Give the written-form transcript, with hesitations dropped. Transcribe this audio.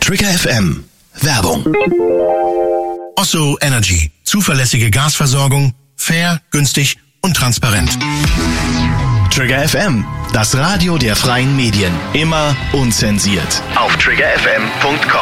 Trigger FM. Werbung. Osso Energy. Zuverlässige Gasversorgung. Fair, günstig und transparent. Trigger FM. Das Radio der freien Medien. Immer unzensiert. Auf triggerfm.com.